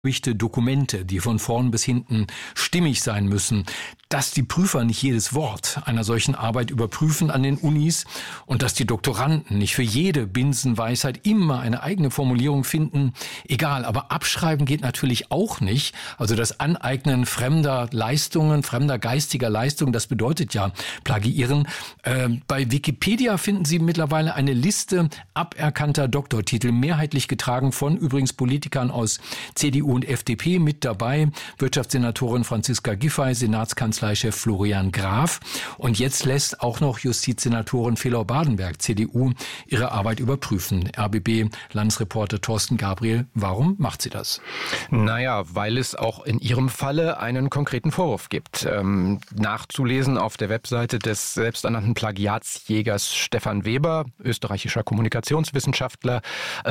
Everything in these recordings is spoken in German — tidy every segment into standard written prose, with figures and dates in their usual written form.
Dokumente, die von vorn bis hinten stimmig sein müssen, dass die Prüfer nicht jedes Wort einer solchen Arbeit überprüfen an den Unis und dass die Doktoranden nicht für jede Binsenweisheit immer eine eigene Formulierung finden, egal, aber abschreiben geht natürlich auch nicht. Also das Aneignen fremder Leistungen, fremder geistiger Leistungen, das bedeutet ja Plagiieren. Bei Wikipedia finden Sie mittlerweile eine Liste aberkannter Doktortitel, mehrheitlich getragen von übrigens Politikern aus CDU und FDP, mit dabei Wirtschaftssenatorin Franziska Giffey, Senatskanzleichef Florian Graf und jetzt lässt auch noch Justizsenatorin Felor Badenberg, CDU, ihre Arbeit überprüfen. RBB-Landesreporter Thorsten Gabriel, warum macht sie das? Naja, weil es auch in ihrem Falle einen konkreten Vorwurf gibt. Nachzulesen auf der Webseite des selbsternannten Plagiatsjägers Stefan Weber, österreichischer Kommunikationswissenschaftler,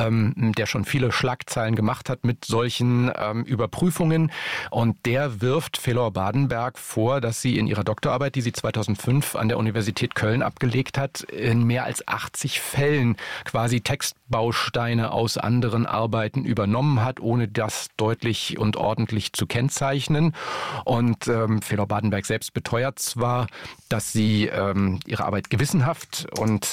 der schon viele Schlagzeilen gemacht hat mit solchen Überprüfungen. Und der wirft Felor Badenberg vor, dass sie in ihrer Doktorarbeit, die sie 2005 an der Universität Köln abgelegt hat, in mehr als 80 Fällen quasi Textbausteine aus anderen Arbeiten übernommen hat, ohne das deutlich und ordentlich zu kennzeichnen. Und Felor Badenberg selbst beteuert zwar, dass sie ihre Arbeit gewissenhaft und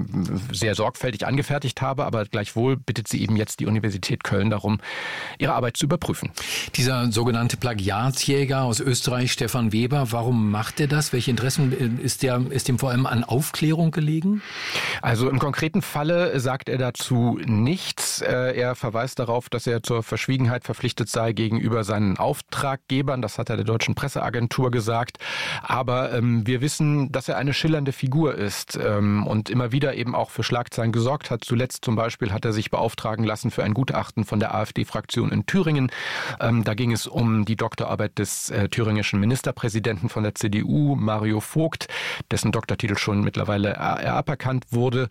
sehr sorgfältig angefertigt habe, aber gleichwohl bittet sie eben jetzt die Universität Köln darum, ihre Arbeit zu überprüfen. Dieser sogenannte Plagiatsjäger aus Österreich, Stefan Weber, warum macht er das? Welche Interessen ist dem vor allem an Aufklärung gelegen? Also im konkreten Falle sagt er dazu nichts. Er verweist darauf, dass er zur Verschwiegenheit verpflichtet sei gegenüber seinen Auftraggebern. Das hat er der Deutschen Presseagentur gesagt. Aber wir wissen, dass er eine schillernde Figur ist und immer wieder eben auch für Schlagzeilen gesorgt hat. Zuletzt zum Beispiel hat er sich beauftragen lassen für ein Gutachten von der AfD-Fraktion in Thüringen. Da ging es um die Doktorarbeit des thüringischen Ministerpräsidenten von der CDU, Mario Vogt, dessen Doktortitel schon mittlerweile aberkannt wurde.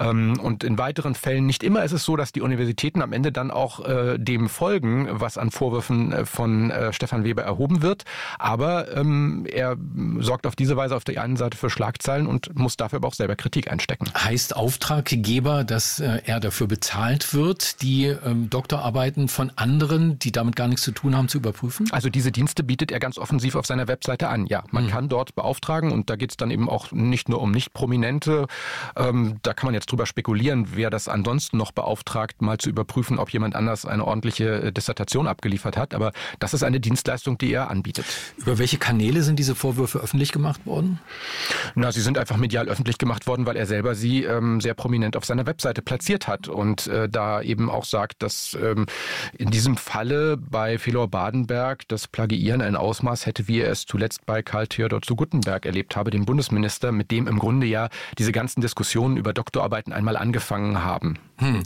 Und in weiteren Fällen, nicht immer ist es so, dass die Universitäten am Ende dann auch dem folgen, was an Vorwürfen von Stefan Weber erhoben wird. Aber er sorgt auf diese Weise auf der einen Seite für Schlagzeilen und muss dafür aber auch selber Kritik einstecken. Heißt Auftraggeber, dass er dafür bezahlt wird, die Doktorarbeiten von anderen, die damit gar nichts zu tun haben, zu überprüfen? Also diese Dienste bietet er ganz offensiv auf seiner Webseite an. Ja, man kann dort beauftragen und da geht es dann eben auch nicht nur um Nicht-Prominente. Da kann man jetzt drüber spekulieren, wer das ansonsten noch beauftragt, mal zu überprüfen, ob jemand anders eine ordentliche Dissertation abgeliefert hat. Aber das ist eine Dienstleistung, die er anbietet. Über welche Kanäle sind diese Vorwürfe öffentlich gemacht worden? Na, sie sind einfach medial öffentlich gemacht worden, weil er selber sie sehr prominent auf seiner Webseite platziert hat und da eben auch sagt, dass in diesem Falle bei Felor Badenberg das Plagiieren ein Ausmaß hätte, wie er es zuletzt bei Karl Theodor zu Guttenberg erlebt habe, dem Bundesminister, mit dem im Grunde ja diese ganzen Diskussionen über Doktorarbeiten einmal angefangen haben.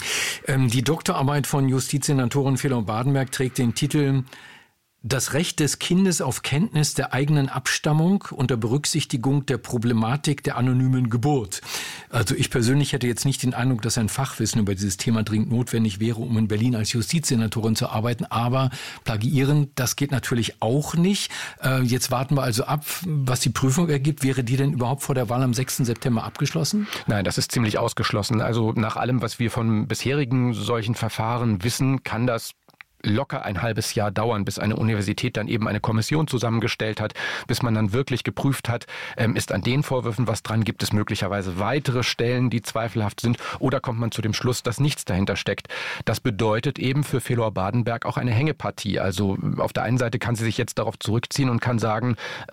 Die Doktorarbeit von Justizsenatorin Felor Badenberg trägt den Titel Das Recht des Kindes auf Kenntnis der eigenen Abstammung unter Berücksichtigung der Problematik der anonymen Geburt. Also ich persönlich hätte jetzt nicht den Eindruck, dass ein Fachwissen über dieses Thema dringend notwendig wäre, um in Berlin als Justizsenatorin zu arbeiten. Aber plagiieren, das geht natürlich auch nicht. Jetzt warten wir also ab, was die Prüfung ergibt. Wäre die denn überhaupt vor der Wahl am 6. September abgeschlossen? Nein, das ist ziemlich ausgeschlossen. Also nach allem, was wir von bisherigen solchen Verfahren wissen, kann das locker ein halbes Jahr dauern, bis eine Universität dann eben eine Kommission zusammengestellt hat, bis man dann wirklich geprüft hat, ist an den Vorwürfen was dran, gibt es möglicherweise weitere Stellen, die zweifelhaft sind, oder kommt man zu dem Schluss, dass nichts dahinter steckt. Das bedeutet eben für Felor Badenberg auch eine Hängepartie. Also auf der einen Seite kann sie sich jetzt darauf zurückziehen und kann sagen,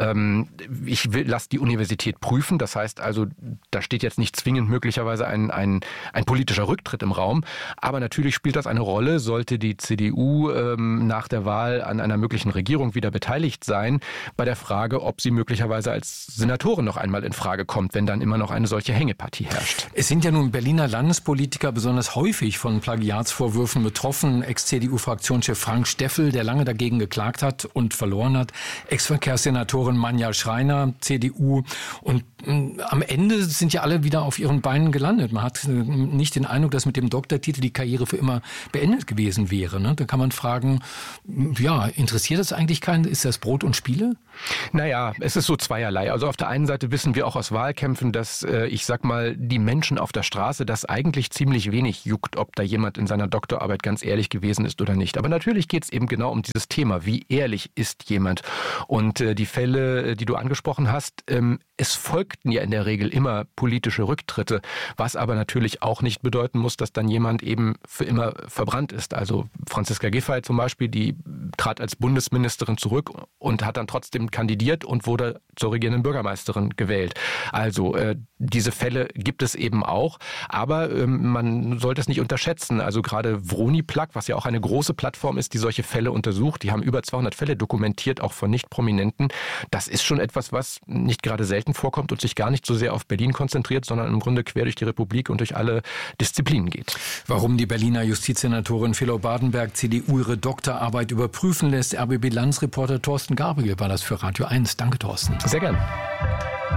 lass die Universität prüfen. Das heißt also, da steht jetzt nicht zwingend möglicherweise ein politischer Rücktritt im Raum, aber natürlich spielt das eine Rolle, sollte die CDU nach der Wahl an einer möglichen Regierung wieder beteiligt sein, bei der Frage, ob sie möglicherweise als Senatorin noch einmal in Frage kommt, wenn dann immer noch eine solche Hängepartie herrscht. Es sind ja nun Berliner Landespolitiker besonders häufig von Plagiatsvorwürfen betroffen. Ex-CDU-Fraktionschef Frank Steffel, der lange dagegen geklagt hat und verloren hat. Ex-Verkehrssenatorin Manja Schreiner, CDU. Und am Ende sind ja alle wieder auf ihren Beinen gelandet. Man hat nicht den Eindruck, dass mit dem Doktortitel die Karriere für immer beendet gewesen wäre. Da kann man man fragen, ja, interessiert das eigentlich keinen? Ist das Brot und Spiele? Naja, es ist so zweierlei. Also auf der einen Seite wissen wir auch aus Wahlkämpfen, dass, ich sag mal, die Menschen auf der Straße das eigentlich ziemlich wenig juckt, ob da jemand in seiner Doktorarbeit ganz ehrlich gewesen ist oder nicht. Aber natürlich geht es eben genau um dieses Thema. Wie ehrlich ist jemand? Und die Fälle, die du angesprochen hast, es folgten ja in der Regel immer politische Rücktritte, was aber natürlich auch nicht bedeuten muss, dass dann jemand eben für immer verbrannt ist. Also Franziska Giffey zum Beispiel, die trat als Bundesministerin zurück und hat dann trotzdem kandidiert und wurde zur regierenden Bürgermeisterin gewählt. Also diese Fälle gibt es eben auch, aber man sollte es nicht unterschätzen. Also gerade Vroni-Plug, was ja auch eine große Plattform ist, die solche Fälle untersucht, die haben über 200 Fälle dokumentiert, auch von Nicht-Prominenten. Das ist schon etwas, was nicht gerade selten vorkommt und sich gar nicht so sehr auf Berlin konzentriert, sondern im Grunde quer durch die Republik und durch alle Disziplinen geht. Warum die Berliner Justizsenatorin Philo Bardenberg, CDU, ihre Doktorarbeit überprüfen lässt, RBB-Landsreporter Thorsten Gabriel war das für Radio 1. Danke, Thorsten. Sehr gern.